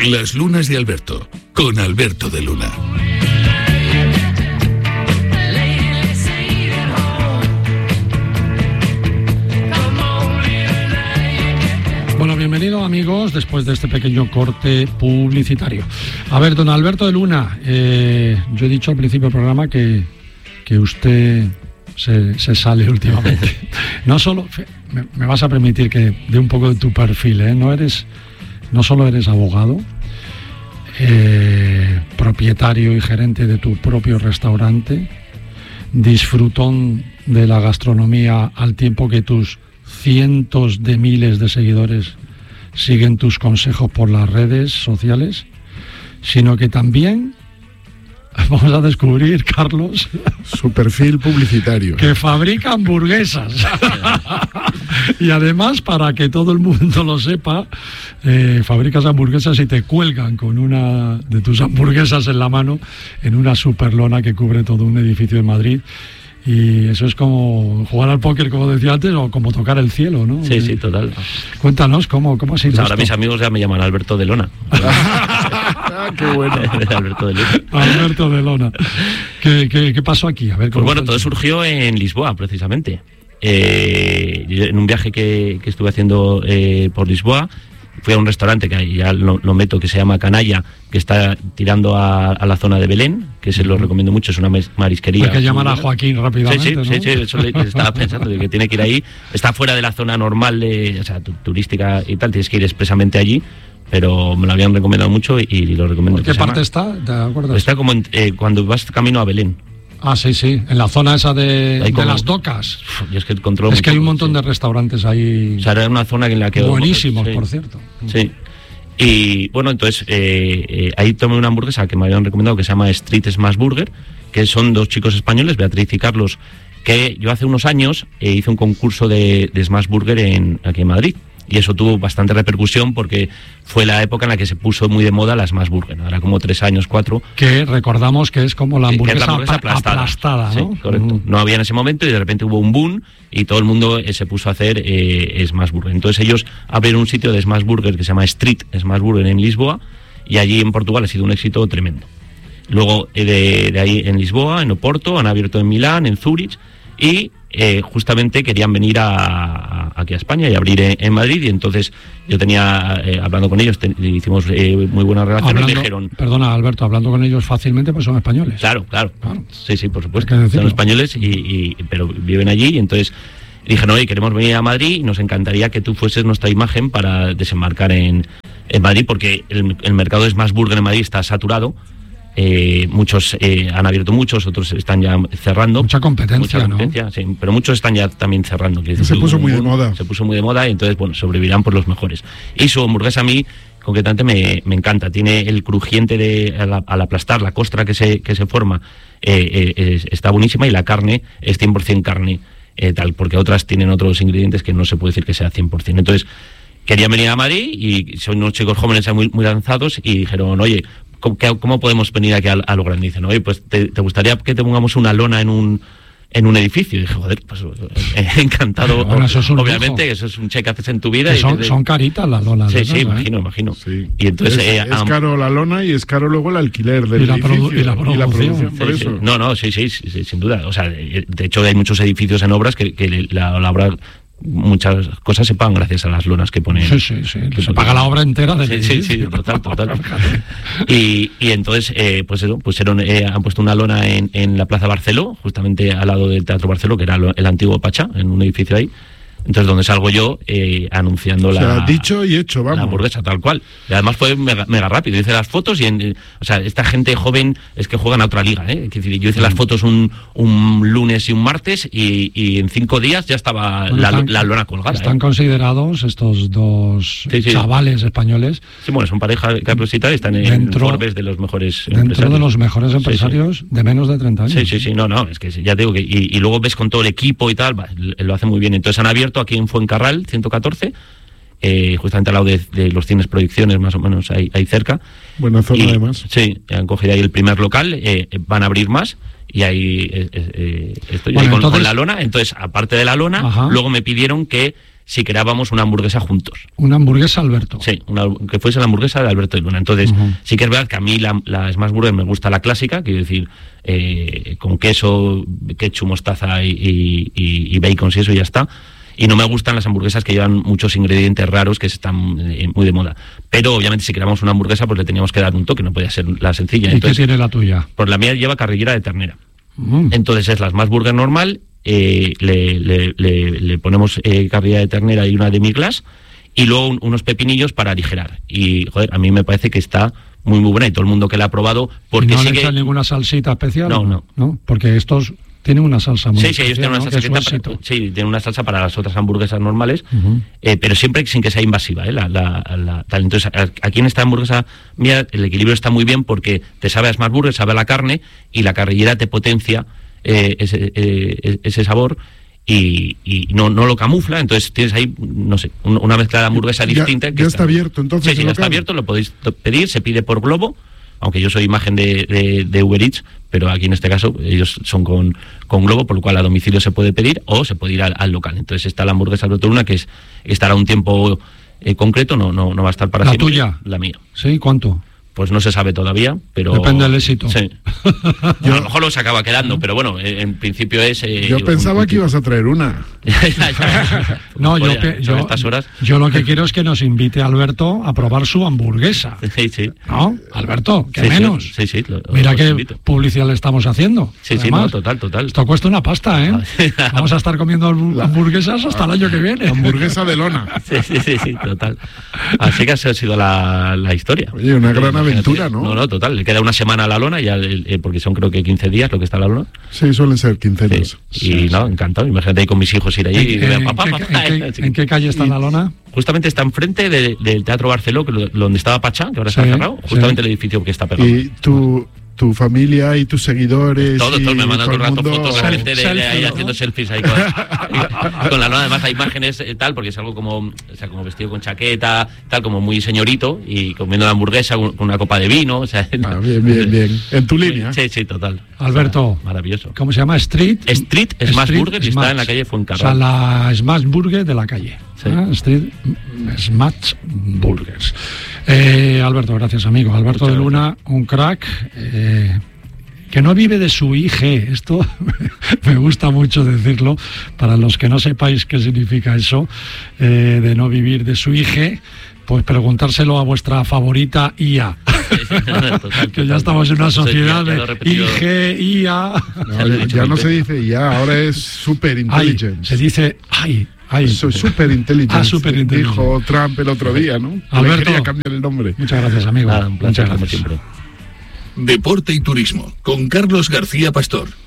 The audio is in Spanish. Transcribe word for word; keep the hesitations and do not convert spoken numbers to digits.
Las lunas de Alberto, con Alberto de Luna. Bueno, bienvenidos amigos, después de este pequeño corte publicitario. A ver, don Alberto de Luna, eh, yo he dicho al principio del programa que, que usted se, se sale últimamente. No solo, me, me vas a permitir que dé un poco de tu perfil, ¿eh? No eres, no solo eres abogado, eh, propietario y gerente de tu propio restaurante, disfrutón de la gastronomía al tiempo que tus cientos de miles de seguidores siguen tus consejos por las redes sociales, sino que también vamos a descubrir, Carlos, su perfil publicitario, que fabrica hamburguesas. Y además, para que todo el mundo lo sepa, eh, fabricas hamburguesas y te cuelgan con una de tus hamburguesas en la mano en una superlona que cubre todo un edificio de Madrid. Y eso es como jugar al póker, como decía antes, o como tocar el cielo, ¿no? Sí, sí, total. Cuéntanos, ¿cómo, cómo ha sido pues ahora esto? Mis amigos ya me llaman Alberto de Lona. ¡Qué bueno! Alberto de Lona. Alberto de Lona. ¿Qué, qué, qué pasó aquí? A ver, pues bueno, todo surgió en Lisboa, precisamente. Eh, en un viaje que, que estuve haciendo eh, por Lisboa, fui a un restaurante que ya lo, lo meto, que se llama Canalla, que está tirando a, a la zona de Belén, que se lo recomiendo mucho, es una marisquería. Hay que llamar a Joaquín rápidamente, sí, sí, ¿no? sí, sí, eso le, estaba pensando, de que tiene que ir ahí. Está fuera de la zona normal, de, o sea, turística y tal, tienes que ir expresamente allí, pero me lo habían recomendado mucho y, y lo recomiendo. ¿Por qué parte está? ¿Te acuerdas? Está como en, eh, cuando vas camino a Belén. Ah, sí, sí, en la zona esa de, de como, las docas. Y es que, controlo es que hay un poco, montón sí. de restaurantes ahí. O sea, era una zona en la que... Buenísimos, sí, por cierto. Sí. Y bueno, entonces eh, eh, ahí tomé una hamburguesa que me habían recomendado, que se llama Street Smash Burger, que son dos chicos españoles, Beatriz y Carlos, que yo hace unos años eh, hice un concurso de, de Smash Burger en, aquí en Madrid. Y eso tuvo bastante repercusión porque fue la época en la que se puso muy de moda la Smash Burger, ¿no? Era como tres años, cuatro. Que recordamos que es como la hamburguesa, sí, la hamburguesa aplastada, aplastada, ¿no? Sí, correcto. No había en ese momento y de repente hubo un boom y todo el mundo eh, se puso a hacer eh, Smash Burger. Entonces ellos abrieron un sitio de Smash Burger que se llama Street Smash Burger en Lisboa, y allí en Portugal ha sido un éxito tremendo. Luego eh, de, de ahí en Lisboa, en Oporto, han abierto en Milán, en Zúrich, y eh, justamente querían venir a, a, aquí a España y abrir en, en Madrid, y entonces yo tenía, eh, hablando con ellos, te, hicimos eh, muy buena relación, hablando, y me dijeron... Perdona, Alberto, hablando con ellos fácilmente, pues son españoles. Claro, claro, claro. Sí, sí, por supuesto. Son españoles, y, y, pero viven allí, y entonces dijeron, oye, queremos venir a Madrid y nos encantaría que tú fueses nuestra imagen para desembarcar en, en Madrid, porque el, el mercado de Smash Burger en Madrid está saturado. Eh, muchos eh, han abierto muchos, otros están ya cerrando. Mucha competencia, Mucha competencia, ¿no? Sí, pero muchos están ya también cerrando. Se puso muy de moda. Se puso muy de moda y entonces, bueno, sobrevivirán por los mejores. Y su hamburguesa a mí, concretamente, me, me encanta. Tiene el crujiente de, al, al aplastar, la costra que se, que se forma, eh, eh, es, está buenísima, y la carne es cien por ciento carne, eh, tal, porque otras tienen otros ingredientes que no se puede decir que sea cien por ciento. Entonces, querían venir a Madrid y son unos chicos jóvenes muy, muy lanzados y dijeron, oye, ¿Cómo, ¿cómo podemos venir aquí a, a lo grande? Dicen, oye, pues te, te gustaría que te pongamos una lona en un en un edificio. Y dije, joder, pues eh, encantado. Bueno, eso es un Obviamente, lujo. Eso es un cheque que haces en tu vida. Que y son, te, son caritas las lonas. Sí, ¿verdad? sí, imagino, imagino. Sí. Y entonces, es, eh, es um, caro la lona y es caro luego el alquiler del y la edificio. produ- y la producción. Y la producción por sí, eso. Sí. No, no, sí, sí, sí, sí, sin duda. O sea, de hecho hay muchos edificios en obras que, que la, la obra... muchas cosas se pagan gracias a las lonas que ponen. Sí, sí, sí. Se paga la obra entera del sí, edificio. sí, sí, total, total. y, y entonces, eh, pues eso, pusieron, eh, han puesto una lona en, en la Plaza Barceló, justamente al lado del Teatro Barceló, que era lo, el antiguo Pachá, en un edificio ahí. Entonces, donde salgo yo eh, anunciando o sea, la... dicho y hecho, vamos. La hamburguesa, tal cual. Y además fue mega, mega rápido. Hice las fotos y, en, o sea, esta gente joven es que juegan a otra liga, ¿eh? Es decir, yo hice las fotos un, un lunes y un martes y, y en cinco días ya estaba bueno, la, están, la lona colgada. Están ¿eh? considerados estos dos sí, sí. chavales españoles. Sí, bueno, son pareja, Carlos y tal, están en dentro, Forbes de los mejores Dentro empresarios. de los mejores empresarios sí, sí. de menos de treinta años. Sí, sí, sí, no, no, es que ya te digo que... Y, y luego ves con todo el equipo y tal, lo hacen muy bien. Entonces han abierto aquí en Fuencarral ciento catorce, eh, justamente al lado de, de los cines Proyecciones, más o menos ahí, ahí cerca. Buena zona, y, además. Sí, han cogido ahí el primer local, eh, van a abrir más y ahí eh, eh, estoy bueno, ahí con, entonces, con la lona. Entonces, aparte de la lona, ajá. luego me pidieron que si creábamos una hamburguesa juntos. Una hamburguesa Alberto. Sí, una, que fuese la hamburguesa de Alberto de Luna. Entonces, uh-huh. sí que es verdad que a mí la, la Smash Burger me gusta la clásica, quiero decir, eh, con queso, ketchup, mostaza y, y, y, y bacon, y eso ya está. Y no me gustan las hamburguesas que llevan muchos ingredientes raros que están eh, muy de moda. Pero obviamente si creamos una hamburguesa pues le teníamos que dar un toque, no podía ser la sencilla. ¿Y Entonces, qué tiene la tuya? Pues la mía lleva carrillera de ternera. Mm. Entonces es la Smash Burger normal, eh, le, le, le, le ponemos eh, carrillera de ternera y una demi-glace y luego un, unos pepinillos para aligerar. Y joder, a mí me parece que está muy muy buena y todo el mundo que la ha probado... porque ¿Y no sigue... le echan ninguna salsita especial? No, no. ¿No? Porque estos... Tienen una salsa muy Sí, sí, ellos tienen una ¿no? salsa para, sí, tienen una salsa para las otras hamburguesas normales, uh-huh. eh, pero siempre sin que sea invasiva, ¿eh? La, la, la, tal. Entonces, aquí en esta hamburguesa mía el equilibrio está muy bien porque te sabe a Smash Burger, sabe a la carne y la carrillera te potencia eh, ese, eh, ese sabor y, y no, no lo camufla, entonces tienes ahí, no sé, una mezcla de hamburguesa ya, distinta. Ya que está, está abierto, entonces. Sí, sí, ya está abierto, lo podéis pedir, se pide por globo, aunque yo soy imagen de, de, de Uber Eats, pero aquí en este caso ellos son con, con globo, por lo cual a domicilio se puede pedir o se puede ir al, al local. Entonces está la hamburguesa Alberto Luna, que es estará un tiempo eh, concreto, no, no, no va a estar para ¿La siempre. tuya? La mía. ¿Sí? ¿Cuánto? Pues no se sabe todavía, pero... Depende del éxito. Sí. Yo, a lo mejor lo se acaba quedando, pero bueno, en principio es... Eh, yo pensaba un, que ibas a traer una. no, yo, Joder, yo, estas horas. yo lo que quiero es que nos invite a Alberto a probar su hamburguesa. Sí, sí. ¿No? Alberto, ¿qué sí, menos? Sí, sí. Lo, Mira lo qué invito. publicidad le estamos haciendo. Sí, Además, sí, no, total, total. Esto cuesta una pasta, ¿eh? Vamos a estar comiendo hamburguesas hasta el año que viene. Hamburguesa de lona. Sí, sí, sí, sí, total. Así que esa ha sido la, la historia. Oye, una gran aventura, ¿no? No, no, total. Le queda una semana a la lona, ya eh, porque son creo que quince días lo que está la lona. Sí, suelen ser quince días. Sí. Y no, encantado. Imagínate ahí con mis hijos ir allí. ¿En, y en, ver, papá, ¿en, papá, qué, en, qué, ¿En qué calle está y, la lona? Justamente está enfrente de, del Teatro Barceló, que lo, donde estaba Pachá, que ahora sí, está cerrado. Justamente sí. el edificio que está pegado. Y tu, tu familia y tus seguidores. Todo, todo. Me mandan todo el rato mundo... fotos de gente de, de, de ahí ¿no? haciendo selfies ahí con, con la lona. Además hay imágenes eh, tal, porque es algo como, o sea, como vestido con chaqueta, tal, como muy señorito, y comiendo la hamburguesa con una copa de vino. O sea, ah, bien, bien, bien. En tu línea. Sí, sí, total. Alberto. O sea, maravilloso. ¿Cómo se llama? Street. Street Smash Street Burger y Smash. está en la calle Fuencarral. O sea, la Smash Burger de la calle. Sí. ¿eh? Street Smash Burgers. Eh, Alberto, gracias, amigo. Alberto Muchas de Luna, un crack. Eh, que no vive de su I G, esto me gusta mucho decirlo, para los que no sepáis qué significa eso, eh, de no vivir de su I G, pues preguntárselo a vuestra favorita I A. Sí, sí, no, no, total, que ya total. estamos en una sociedad Sí, ya, ya de I G, I A. No, ya no se dice ya, ahora es super intelligence. Se dice ay. Ay. Eso es super intelligence. Ah, super intelligence. Dijo Trump el otro día, ¿no? Alberto, le quería cambiar el nombre. Muchas gracias, amigo. Nada, un placer, Muchas como gracias. siempre. Deporte y turismo con Carlos García Pastor.